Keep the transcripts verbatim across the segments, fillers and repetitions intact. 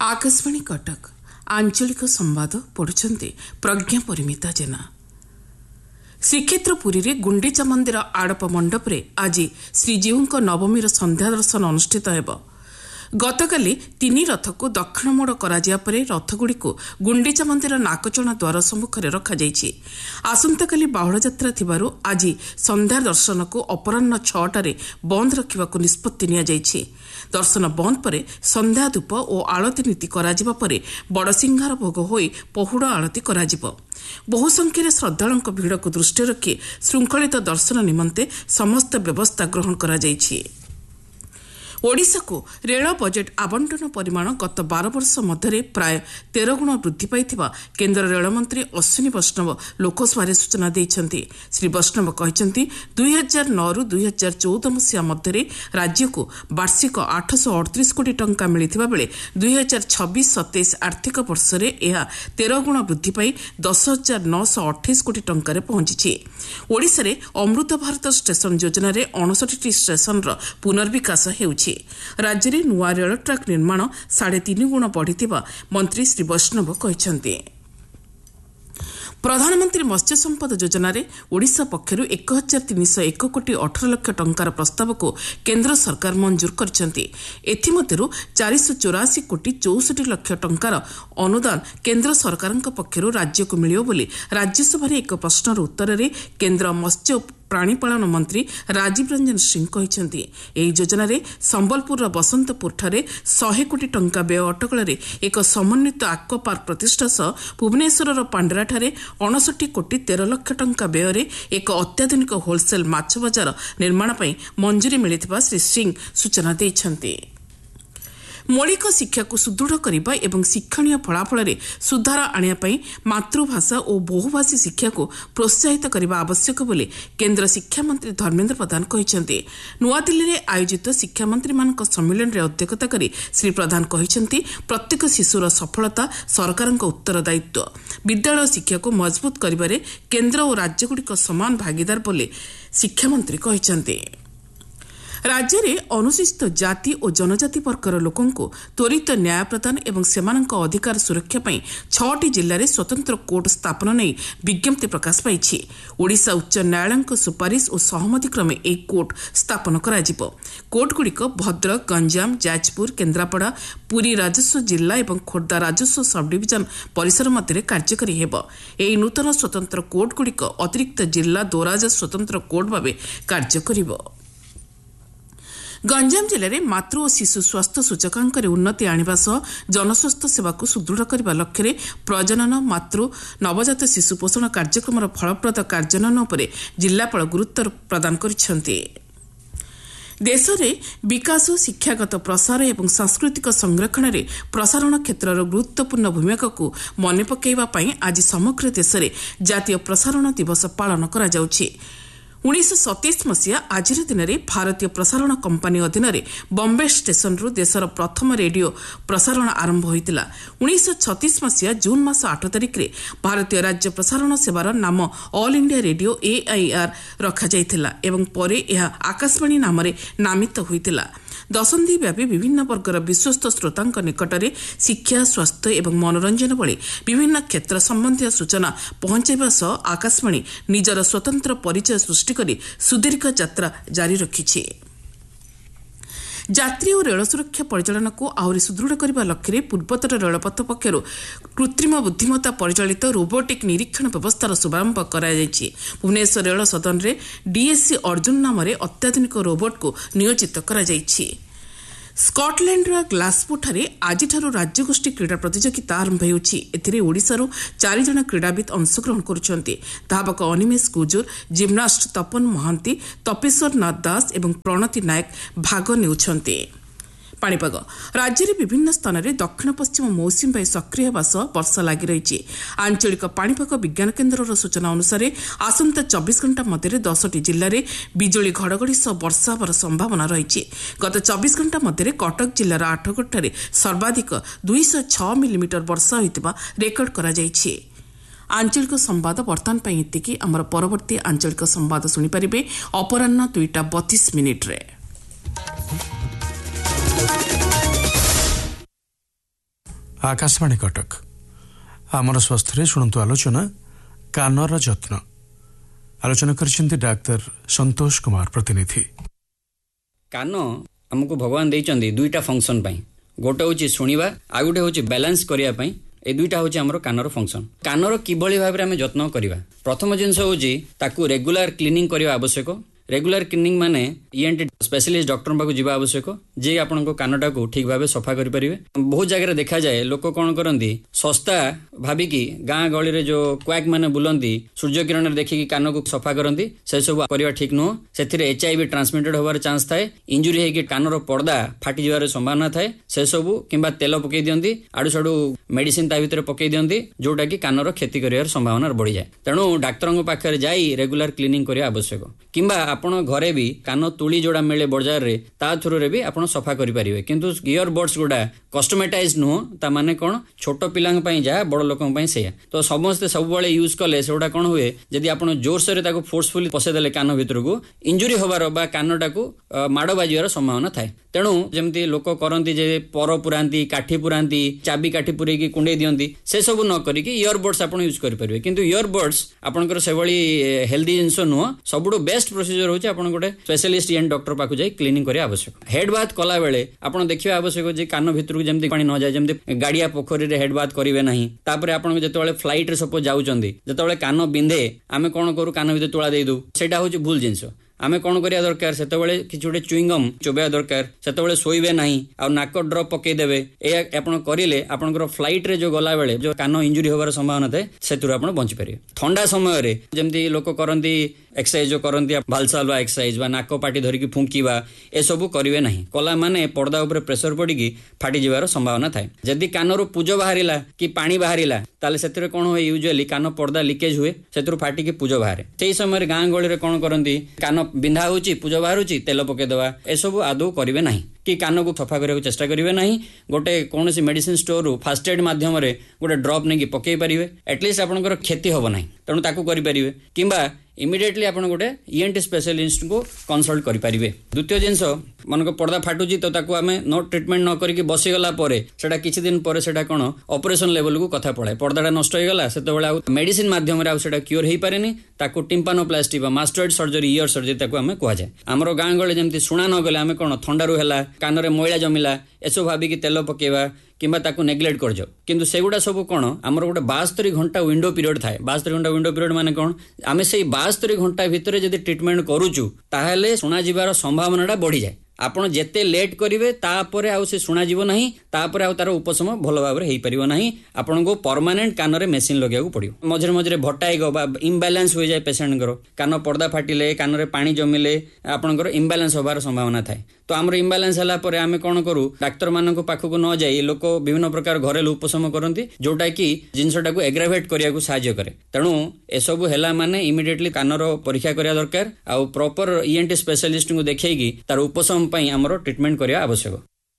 आकाशवाणी कटक आंचलिक संवाद पढ़ुछंती प्रज्ञा परिमिता जेना। श्रीक्षेत्र पुरी रे गुंडीचा मंदिर आड़प मंडप रे आज श्रीजीव नवमीर संध्या दर्शन अनुष्ठित हेब। गतकाली तीन रथ को दक्षिण मोड़ कराजिया परे रथगुड़ी को गुंडीचा मंदिर नाकचणा द्वार सम्मुखें रखाଯାଇଛି। आसंताकाली बाहुड़ यात्रा थिबारु आज संध्या दर्शन को अपराह्न छटारे बंद रखिबाकु निष्पत्ति नियाଯାଇଛି। दर्शन बंद परे संध्या धूप और आलती नीति कराजिबा परे बड़सिंहार भोग होई पहुड़ आलती कराजिबो। बहु संख्यार श्रद्धालुंक भिड़ को दृष्टि रखी श्रृंखलित दर्शन निमंते समस्त व्यवस्था ग्रहण करा जायछि। ओडिशा को रेल बजेट आवंटन परिमाण गत बार वर्ष मध्य प्राय तेरह गुण वृद्धि पाइथिबा केन्द्र रेलमंत्री अश्विनी वैष्णव लोकसभा सूचना देइछन्ति। श्री वैष्णव कहते दुई हजार नौ रु दुई हजार चौदह मसीहा मध्य राज्य को वार्षिक आठ सौ अड़तीस कोटी टंका मिलिथिबा बेले दुई हजार छब्बीस सतैश आर्थिक वर्ष में यह तेरह गुण वृद्धि पाई दस हजार नौ सौ अठाईस कोटी टंकार पहुंची। ओडिशा रे अमृत भारत स्टेशन योजन अणसठी स्टेशन पुनर्विकास हेउछि। राज्य में नुआ रेल ट्रैक निर्माण साढ़े तीन गुण बढ़िथिबा मंत्री श्री वैष्णव कहते। प्रधानमंत्री मत्स्य संपद योजना रे ओडिशा पक्षर एक हजार तीन सौ एक कोटी अठर लाख टंकार प्रस्ताव को केन्द्र सरकार मंजूर करछन्ति। एथिमध्यरु चार सौ चौरासी कोटी चौसठ लाख टंकार अनुदान केन्द्र सरकार पक्षर राज्य को मिलियो बोली राज्यसभा एक प्रश्नर उत्तर में केन्द्र मत्स्य प्राणीपालन मंत्री राजीव रंजन सिंह कहते। एही योजना रे संबलपुर बसंतपुर ठारे सौ कोटी टंका व्यय अटकल एक समन्वित आक्वा पार्क प्रतिष्ठा सह भुवनेश्वर पांडरा ठारे अणसठी कोटी तेरह लाख टंका व्यय एक अत्याधुनिक होलसेल माछ बजार निर्माण पर मंजूरी मिलिथिबा श्री सिंह सूचना देइछन्ति। मौलिक शिक्षा को सुदृढ़ करने एवं शिक्षणीय फलाफल में सुधार आने मातृभाषा और बहुभाषी शिक्षा को प्रोत्साहित करने आवश्यक बोली केन्द्र शिक्षा मंत्री धर्मेन्द्र प्रधान कहते। नुआदिल्ली में आयोजित शिक्षा मंत्री मान सम्मेलन में अध्यक्षता कर श्री प्रधान कहते प्रत्येक शिशुर सफलता सरकार उत्तरदायित्व। विद्यालय शिक्षा को मजबूत कर केन्द्र और राज्यगुड़िक समान भागीदार बोली शिक्षा मंत्री कहते। राज्य में अनुसूचित जाति और जनजाति वर्गर लोकों को त्वरित न्याय प्रदान एवं सेमानक अधिकार सुरक्षा पाई छटी जिले में स्वतंत्र कोर्ट स्थापन नहीं विज्ञप्ति प्रकाश पाई। ओडिशा उच्च न्यायालय सुपारिश और सहमति क्रमे एक कोर्ट स्थापन कराजिबो। कोर्टगुड़िक भद्रक गंजाम जाजपुर केन्द्रापड़ा पुरी राजस्व जिला और खोर्धा राजस्व सब डिविजन परिसर मध्य कार्यकारी हेब। एही नूतन स्वतंत्र कोर्टगुड़िक अतिरिक्त जिला दोराज स्वतंत्र कोर्ट भाव कार्य करिबो। गंजाम जिले में मातृ और शिशु स्वास्थ्य सूचकांक उन्नति आने सह जनस्वास्थ्य सेवा को सुदृढ़ करने लक्ष्य प्रजनन मातृ नवजात शिशु पोषण कार्यक्रम फलप्रद कार्यान्वयन उपर जिलापाल गुरुत्व प्रदान करिसेंति। देश में विकास शिक्षागत प्रसार एवं सांस्कृतिक संरक्षण में प्रसारण क्षेत्र गुरुत्वपूर्ण भूमिका को मन पकाइबा आज समग्र देश में जातीय प्रसारण दिवस पालन करा जाउछि। उन्नीस सतैश मसीहा आज दिन में भारतीय प्रसारण कंपानी अधीन बॉम्बे स्टेशन रु देशर प्रथम रेडियो प्रसारण आरंभ होता। उन्नीस छत्तीस मसीहा जून मास आठ तारिख में भारतीय राज्य प्रसारण सेवार नाम all India radio A I R रखा जाइथिला एवं परे यह आकाशवाणी नाम नामित होइतिला। दशंधि व्यापी विभिन्न वर्गर विश्वस्त श्रोतांक निकटरे शिक्षा स्वास्थ्य एवं मनोरंजन भली विभिन्न क्षेत्र संबंधी सूचना पहुंचाइबा सह आकाशवाणी निजर स्वतंत्र परिचय सृष्टि करी सुदीर्घ यात्रा जारी रखिछि। यात्री और रेल सुरक्षा परिचालन को आहरी सुदृढ़ करने लक्ष्य पूर्वोत्तर रेलपथ पक्षर कृत्रिम बुद्धिमत्ता परिचालित रोबोटिक निरीक्षण व्यवस्थार शुभारंभ कराଯାଇଛି। भुवनेश्वर रेल सदन में डीएससी अर्जुन नाम अत्याधुनिक रोबोट को नियोजित कराଯାଇଛି। स्कॉटलैंड ग्लासगो ठारे आज राज्यगोष्ठी क्रीड़ा प्रतियोगिता आरंभ होउछि। एथिरे ओडिशारू चार जन क्रीड़ाविद अंशग्रहण करुछन्ति। धावक अनिमेष गुजूर, जिम्नास्ट तपन महांती, तपेश्वर नाथ दास एवं प्रणति नायक भाग नेउछन्ति। पाणीपाग राज्य में विभिन्न स्थान में दक्षिण पश्चिम मौसुमी बायु सक्रिय होगा सह वर्षा लगी रही। आंचलिक पाणीपाग विज्ञान केन्द्र सूचना अनुसार आसंता चौबीस घंटा मध्य दसटी जिले में बिजुली घड़घड़ी सह वर्षा होवार संभावना रही। गत चौबीस घंटा मध्य कटक जिलार आठगड़े सर्वाधिक दुईश छह मिलीमीटर वर्षा होता रेकर्ड करा जायछि। आंचलिक संवाद बर्तमान पर एतिकी। आमर परवर्ती आंचलिक संवाद शुणिपारे अपराह्न दुईटा बतीस मिनिट्रे। आकाशवाणी कटक आमर स्वास्थ्य शुणु आलोचना कानर जत्न आलोचना कर डाक्टर संतोष कुमार प्रतिनिधि। कान आमको भगवान देइचंदी दुईटा फंक्शन पाई गोटे होची सुनिबा आ गोटे होची बैलेंस करिया पाई ए दुईटा होची हमरो कानर फंक्शन। कानर किभली भाबरे हम जत्न करिवा प्रथम जिंस होची ताकू रेगुलर क्लीनिंग करिवा आवश्यक। रेगुलर क्लीनिंग माने ईएनटी स्पेशलिस्ट डॉक्टर पाखु जीवा आवश्यक जे आपनको कानटा को ठीक भाबे सफा करि परिबे। बहुत जगह रे देखा जाए लोक कोन करंती सस्ता भाबी की गां गळी रे जो क्वैक माने बुलंती सूर्य किरण रे देखि की कान को सफा करंती से सब करिवा ठीक नो। सेथिरे एचआईवी ट्रांसमिटेड होबार चांस थाए, इंजुरी हे कि कानर पर्दा फाटी जिवार संभावना थाए। से सब किंबा तेल पकई दियंती आडू साडू मेडिसिन ता भितर पकई दियंती जोटा की कानर क्षति करिवार संभावना बढ़ी जाए। तेणु डाक्टरंग पाखरे जाई रेगुलर क्लीनिंग करिया आवश्यक। किंबा आपण घरे भी कान तुली जोड़ा मिले बाजार रे ता थ्रू रे भी आपण सफा करि परिबे। किंतु इयरबड्स गुडा कस्टमाइटाइज नो ता माने कोन छोटो पिलांग पई जा बड़ लोकं पई से तो समस्त सब बेले यूज कले सेडा कोन हुए जदि आपण जोर से ताको फोर्सफुली पसे देले कान भितर को इंजुरी होबार बा कानटा को माडो बाजिवार संभावना थाए। तेणु जेमती लोक करंती जे पर पुरांती काठी पुरांती चाबी काठी पुरे की कुंडे दियंती से सब न करी कि इयरबड्स आपण यूज करि परिबे। किंतु इयरबड्स आपनकर सेवली हेल्दी जिंस नो सबुडो बेस्ट प्रोसीजर होचे आपण गोटे स्पेशलिस्ट ईएन डॉक्टर पाखु जाई क्लीनिंग करिया आवश्यक। हेड बाथ कला बेले आपण देखिबा आवश्यक जे कान भितर जेमती पानी न जाय जेमती गाड़िया पोखरी रे हेड बाथ करिवे नाही। तापरे आपण जेतेबेले फ्लाइट रे सपोज जाउचंदी जेतेबेले कान बिंधे आमे कोन करू कान भितर तुळा देई दउ सेटा होची भूल जिंस। आमे कोन करिया दरकार सेतेबेले किछ गोटे च्युइंगम चोबेया दरकार सेतेबेले सोइबे नाही आ नाक ड्रॉप पके देबे ए आपण करिले आपनकर फ्लाइट रे जो गला बेले जो कान इंजुरी होबार संभावना थाए सेतुर आपण बंची परिबे। ठंडा समय रे जेमती लोक करंती एक्सरसाइज जो करंती भालसालवा एक्सरसाइज बा नाक पाटी धरि की फुंकीबा ए सब करिवे नाही। कला माने पर्दा ऊपर प्रेशर पड़ी की फाटी जिवार संभावना थाए। जदि कानरो पूजो बाहरिला कि पानी बाहरिला ताले सेतरे कोन होय यूजुअली कान पर्दा लीकेज हुए सेतुर फाटी की पूजो बाहरे। सेही समय गां गळी रे कोन करंती कान बिंधा होची पूजो बाहरुची तेल पके देवा ए सब आदौ करिवे नाही कि कान को सफा करने को चेष्टा करिवे नहीं। गोटे कौन सी मेडिसिन स्टोर रु फास्ट एड माध्यम रे गोटे ड्रॉप नहीं पकई पारिबे एटलिस्ट आपनकर क्षति होबो नाही। तेणु ताकू करि परिबे किंबा इमिडिएटली आपण गोटे ईएनटी स्पेशलिस्ट को कंसल्ट करि परिबे। द्वितीय जिंस मन को पर्दा फाटुची तो ताकू आमे नो ट्रीटमेंट न करिकि बसी गला परे सेटा किछि दिन परे सेटा कोन ऑपरेशन लेवल को कथा पड़े पर्दाटा नष्ट हो गला सेते बेला मेडिसिन माध्यम रे आ सेटा क्योर हेई पारेनी ताकू टिम्पानोप्लास्टी बा मास्टर्ड सर्जरी ईयर सर्जरी ताकू आमे कोहा जाय। हमरो गां गळे जेमति सुना न गले आमे कोन ठंडारू हैला कान रे मैला जमिला एसो भाबी कि तेल पकेवा किंबा ताकू नेग्लेक्ट कर जाओ। किंतु सेगुडा सब कोन हमर गोटे बास्तरी घंटा विंडो पीरियड थाए। बास्तरी घंटा विंडो पीरियड माने कोन आमे सेई बास्तरी घंटा भितरे जदि ट्रीटमेंट करूचु ताहेले सुना जिवार संभावनाटा बढ़ी जाए। आपण जेते लेट करिवे तापरे आउ से सुना जीवो नाही तापरे आउ तार उपशम भलो भाबरे हेई परिबो नाही। आपण को परमानेंट कान रे मशीन लगाउ पड़ियो। मझरे मझरे भटाई गो बा इम्बैलेंस हो जाए पेशेंट करो कान पर्दा फाटिले कान रे पानी जमिले आपनकर इम्बैलेंस होबार संभावना थाए। तो हमर इम्बैलेंस हला परे आमे कोन करू डाक्टर मानको पाखको न जाई लोक विभिन्न प्रकार घरेलू उपशम करंती जोटा कि जिंसटा को एग्रावेट करिया को सहायता करे। तेणु ए सब हेला माने इमिडिएटली कानर परीक्षा करिया दरकार आ प्रॉपर ईएनटी स्पेशलिस्ट को देखैकी तार उपशम पई हमर ट्रीटमेंट करिया आवश्यक।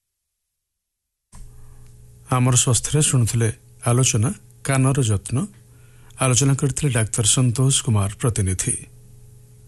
आमर स्वास्थ्य शुणुथिले आलोचना कानर जत्न आलोचना करथिले डाक्टर संतोष कुमार प्रतिनिधि।